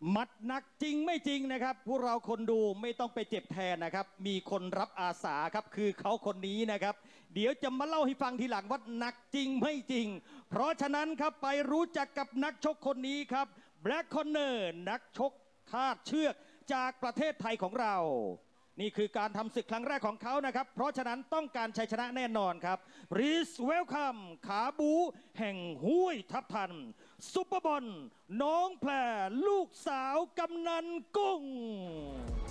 มัดหนักจริงไม่จริงนะครับพวกเราคนดูไม่ต้องไปเจ็บแทนนะครับมีคนรับอาสาครับคือเขาคนนี้นะครับเดี๋ยวจะมาเล่าให้ฟังทีหลังว่าหนักจริงไม่จริงเพราะฉะนั้นครับไปรู้จักกับนักชกคนนี้ครับแบล็คคอนเนอร์นักชกคาดเชือกจากประเทศไทยของเรานี่คือการทำศึกครั้งแรกของเขานะครับเพราะฉะนั้นต้องการชัยชนะแน่นอนครับรีสเวลคัมขาบูแห่งห้วยทับทันซุปเปอร์บอลน้องแพรลูกสาวกำนันกุ้ง